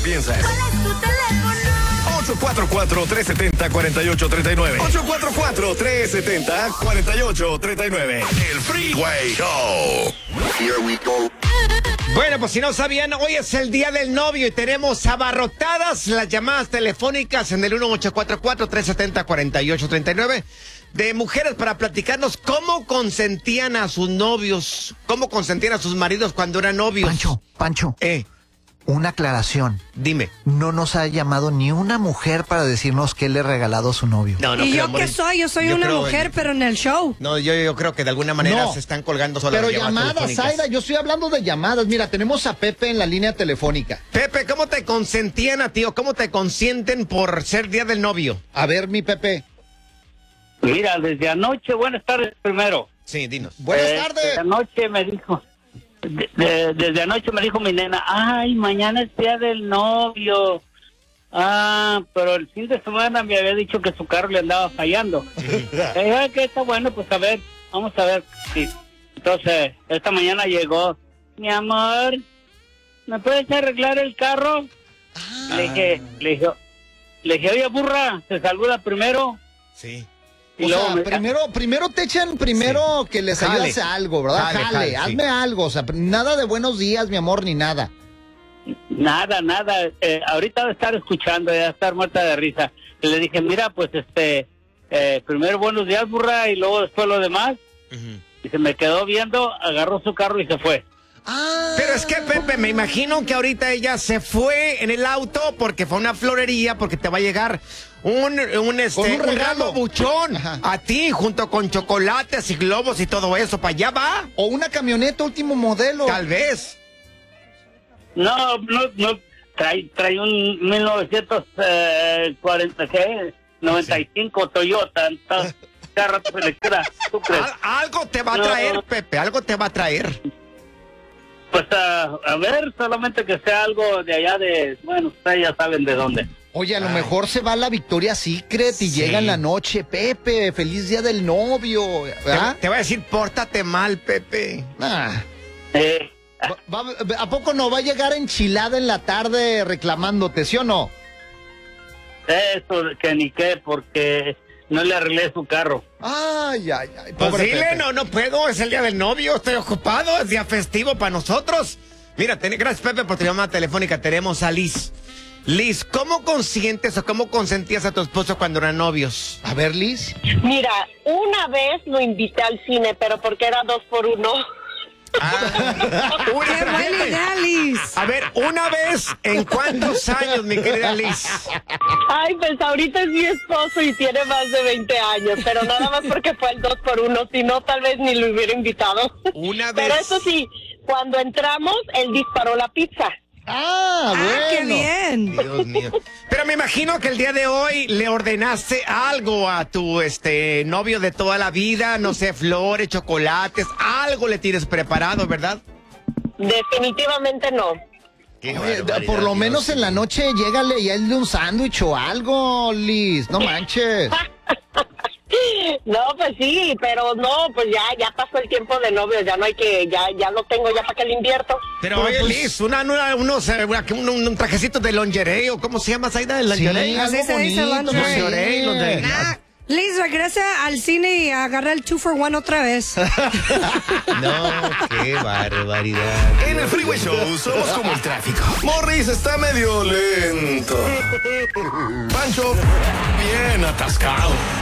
piensas. ¿Cuál es tu teléfono? 844-370-4839. 844-370-4839. El Freeway Show. Here we go. Bueno, pues si no sabían, hoy es el Día del Novio y tenemos abarrotadas las llamadas telefónicas en el 1844-370-4839 de mujeres para platicarnos cómo consentían a sus novios, cómo consentían a sus maridos cuando eran novios. Pancho. Una aclaración. Dime. No nos ha llamado ni una mujer para decirnos qué le ha regalado a su novio. No, ¿Y creo, yo qué soy? Yo soy yo una creo, mujer, pero en el show. No, yo creo que de alguna manera No, se están colgando solas Pero las llamadas, telefónicas. Zaira, yo estoy hablando de llamadas. Mira, tenemos a Pepe en la línea telefónica. Pepe, ¿cómo te consentían a ti o cómo te consienten por ser Día del Novio? A ver, mi Pepe. Mira, desde anoche, buenas tardes primero. Sí, dinos. Buenas tardes. Desde anoche me dijo, desde anoche me dijo mi nena, ay, mañana es día del novio. Ah, pero el fin de semana me había dicho que su carro le andaba fallando. Que está bueno, pues a ver, vamos a ver. Sí. Entonces, esta mañana llegó, mi amor, ¿me puedes arreglar el carro? Le dije, oye, burra, se saluda primero. Sí. Y O luego sea, primero te echan que les Jale. ayudes a algo, ¿verdad? Jale, Hazme sí. algo. O sea, nada de buenos días, mi amor, ni nada. Nada. Ahorita va a estar escuchando, ya va a estar muerta de risa. Y le dije, mira, pues primero buenos días, burra, y luego después lo demás. Y se me quedó viendo, agarró su carro y se fue. Pero es que, Pepe, me imagino que ahorita ella se fue en el auto porque fue a una florería, porque te va a llegar un regalo. ramo buchón. Ajá. A ti, junto con chocolates y globos y todo eso. ¿Para allá va? O una camioneta último modelo. Tal vez. No, trae un 1940, ¿qué? 95 Toyota. Entonces, cada rato se le queda. ¿Tú crees? Algo te va a No. traer, Pepe, algo te va a traer. Pues a ver, solamente que sea algo de allá bueno, ustedes ya saben de dónde. Oye, a lo mejor se va a la Victoria's Secret y Sí. llega en la noche. Pepe, feliz día del novio. ¿Verdad? Te va a decir, pórtate mal, Pepe. Ah. Eh, ¿A poco no va a llegar enchilada en la tarde reclamándote, sí o no? Eso que ni qué, porque no le arreglé su carro. Ay, Pues pobre dile, Pepe. no puedo, es el día del novio, estoy ocupado, es día festivo para nosotros. Mira, gracias, Pepe, por tu llamada telefónica. Tenemos a Liz. Liz, ¿cómo consientes o cómo consentías a tu esposo cuando eran novios? A ver, Liz. Mira, una vez lo invité al cine, pero porque era 2 por 1. ¡Qué buena idea, Liz! A ver, una vez, ¿en cuántos años, mi querida Liz? Ay, pues ahorita es mi esposo y tiene más de 20 años, pero nada más porque fue el 2 por 1, si no tal vez ni lo hubiera invitado. Una vez. Pero eso sí, cuando entramos, él disparó la pizza. Bueno. ¡Qué bien! Dios mío. Pero me imagino que el día de hoy le ordenaste algo a tu novio de toda la vida, no sé, flores, chocolates, algo le tienes preparado, ¿verdad? Definitivamente no. Oye, por lo menos en la noche llégale y hazle un sándwich o algo, Liz. No manches. No, pues sí, pero no, pues ya pasó el tiempo de novio, ya no hay que, ya lo tengo, ya para que le invierto. Pero oye, Liz, un trajecito de lingerie, o ¿cómo se llama, Zaida? ¿De Sí, lingerie? Así se dice bonito, lingerie. Lingerie. Liz, regresa al cine y agarra el 2-for-1 otra vez. No, qué barbaridad. En el Freeway Show somos como el tráfico. Morris está medio lento. Pancho, bien atascado.